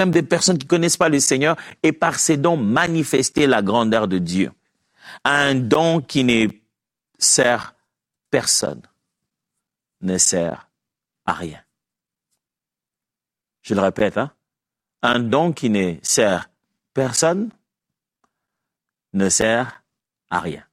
même des personnes qui ne connaissent pas le Seigneur, et par ces dons manifester la grandeur de Dieu. Un don qui ne sert personne, ne sert à rien. Je le répète, un don qui ne sert personne ne sert à rien.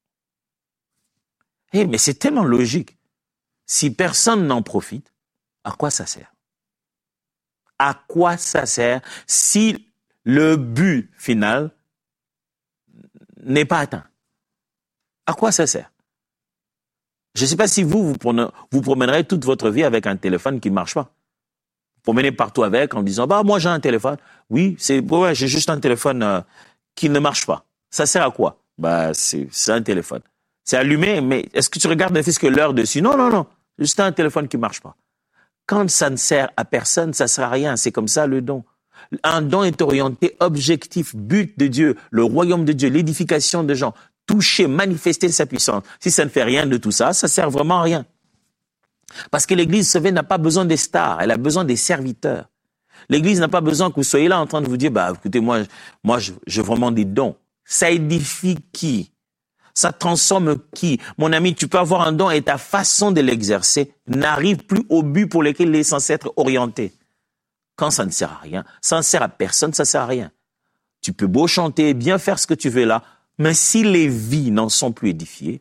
Mais c'est tellement logique. Si personne n'en profite, à quoi ça sert? À quoi ça sert si le but final n'est pas atteint? À quoi ça sert? Je ne sais pas si vous promènerez toute votre vie avec un téléphone qui ne marche pas. Vous promenez partout avec en disant, moi j'ai un téléphone. Oui, j'ai juste un téléphone qui ne marche pas. Ça sert à quoi? C'est un téléphone. C'est allumé, mais est-ce que tu regardes ne fût-ce que l'heure dessus? Non. Juste un téléphone qui ne marche pas. Quand ça ne sert à personne, ça ne sert à rien. C'est comme ça le don. Un don est orienté, objectif, but de Dieu, le royaume de Dieu, l'édification de gens, toucher, manifester sa puissance. Si ça ne fait rien de tout ça, ça ne sert vraiment à rien. Parce que l'Église, vous savez, n'a pas besoin des stars, elle a besoin des serviteurs. L'Église n'a pas besoin que vous soyez là en train de vous dire, écoutez, moi, j'ai vraiment des dons. Ça édifie qui? Ça transforme qui? Mon ami, tu peux avoir un don et ta façon de l'exercer n'arrive plus au but pour lequel il est censé être orienté. Quand ça ne sert à rien, ça ne sert à personne, ça ne sert à rien. Tu peux beau chanter, bien faire ce que tu veux là, mais si les vies n'en sont plus édifiées,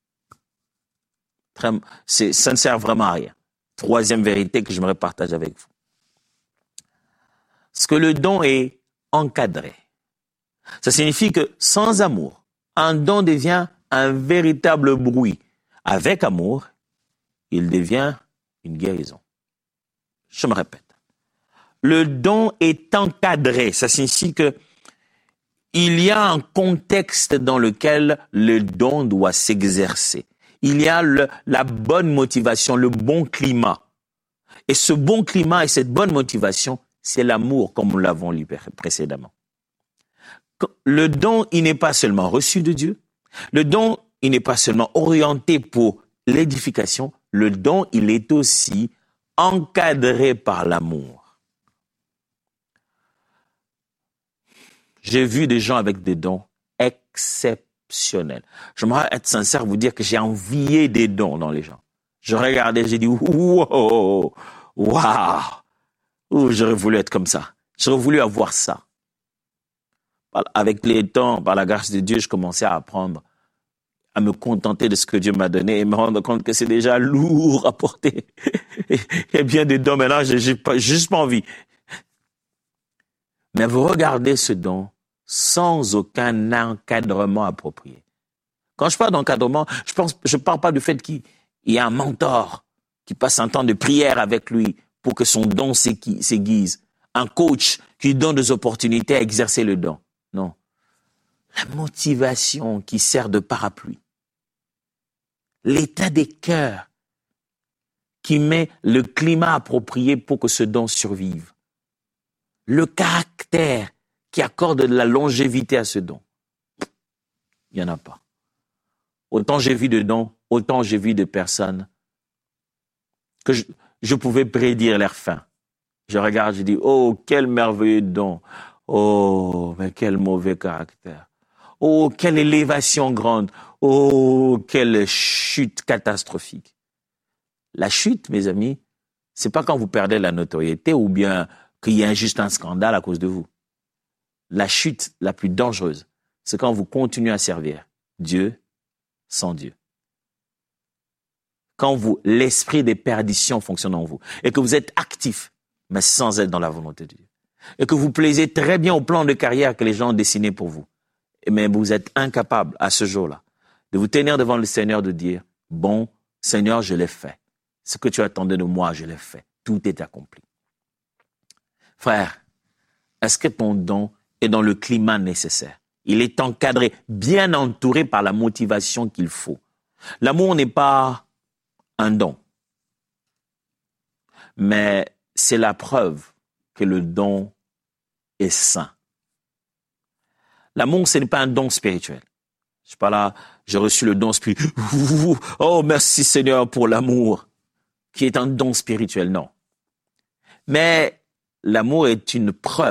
ça ne sert vraiment à rien. Troisième vérité que j'aimerais partager avec vous. Parce que le don est encadré. Ça signifie que sans amour, un don devient un véritable bruit. Avec amour, il devient une guérison. Je me répète. Le don est encadré. Ça signifie que il y a un contexte dans lequel le don doit s'exercer. Il y a la bonne motivation, le bon climat. Et ce bon climat et cette bonne motivation, c'est l'amour, comme nous l'avons lu précédemment. Le don, il n'est pas seulement reçu de Dieu. Le don, il n'est pas seulement orienté pour l'édification. Le don, il est aussi encadré par l'amour. J'ai vu des gens avec des dons exceptionnels. J'aimerais être sincère, vous dire que j'ai envié des dons dans les gens. Je regardais, j'ai dit, waouh, j'aurais voulu être comme ça. J'aurais voulu avoir ça. Avec les temps, par la grâce de Dieu, je commençais à apprendre, à me contenter de ce que Dieu m'a donné et me rendre compte que c'est déjà lourd à porter. Il y a bien des dons, maintenant, j'ai juste pas envie. Mais vous regardez ce don sans aucun encadrement approprié. Quand je parle d'encadrement, je parle pas du fait qu'il y a un mentor qui passe un temps de prière avec lui pour que son don s'aiguise. Un coach qui donne des opportunités à exercer le don. Non. La motivation qui sert de parapluie. L'état des cœurs qui met le climat approprié pour que ce don survive. Le caractère qui accorde de la longévité à ce don. Il n'y en a pas. Autant j'ai vu de dons, autant j'ai vu de personnes que je pouvais prédire leur fin. Je regarde, je dis, oh, quel merveilleux don. Oh, mais quel mauvais caractère. Oh, quelle élévation grande. Oh, quelle chute catastrophique. La chute, mes amis, c'est pas quand vous perdez la notoriété ou bien qu'il y a juste un scandale à cause de vous. La chute la plus dangereuse, c'est quand vous continuez à servir Dieu sans Dieu. Quand l'esprit des perditions fonctionne en vous et que vous êtes actif, mais sans être dans la volonté de Dieu. Et que vous plaisez très bien au plan de carrière que les gens ont dessiné pour vous. Mais vous êtes incapable à ce jour-là de vous tenir devant le Seigneur, de dire, bon, Seigneur, je l'ai fait. Ce que tu attendais de moi, je l'ai fait. Tout est accompli. Frère, est-ce que ton don est dans le climat nécessaire? Il est encadré, bien entouré par la motivation qu'il faut. L'amour n'est pas un don, mais c'est la preuve que le don est saint. L'amour, ce n'est pas un don spirituel. Je suis pas là, j'ai reçu le don spirituel. Oh, merci Seigneur pour l'amour, qui est un don spirituel, non. Mais l'amour est une preuve.